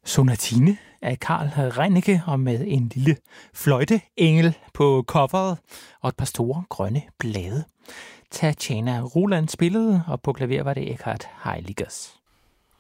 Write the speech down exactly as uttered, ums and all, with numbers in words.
Sonatine af Carl Reinicke og med en lille fløjteengel på coveret og et par store grønne blade. Tatjana Roland spillede, og på klaver var det Eckhard Heiligers.